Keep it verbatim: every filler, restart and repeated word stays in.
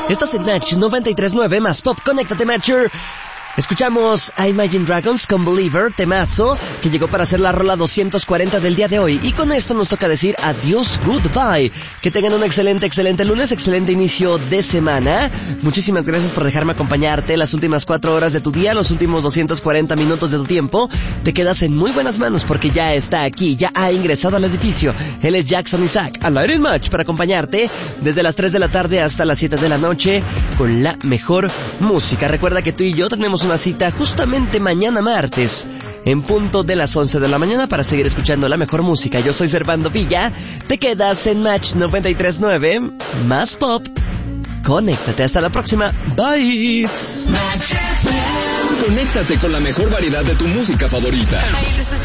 Estás en Match noventa y tres punto nueve más Pop. Conéctate, Matcher. Escuchamos a Imagine Dragons con Believer, temazo, que llegó para ser la rola doscientos cuarenta del día de hoy. Y con esto nos toca decir adiós, goodbye. Que tengan un excelente, excelente lunes, excelente inicio de semana. Muchísimas gracias por dejarme acompañarte las últimas cuatro horas de tu día, los últimos doscientos cuarenta minutos de tu tiempo. Te quedas en muy buenas manos porque ya está aquí, ya ha ingresado al edificio. Él es Jackson Isaac, al aire en Match, para acompañarte desde las tres de la tarde hasta las siete de la noche con la mejor música. Recuerda que tú y yo tenemos una cita justamente mañana martes en punto de las once de la mañana para seguir escuchando la mejor música. Yo soy Servando Villa. Te quedas en Match noventa y tres punto nueve más Pop. Conéctate, hasta la próxima. Bye. Conéctate con la mejor variedad de tu música favorita.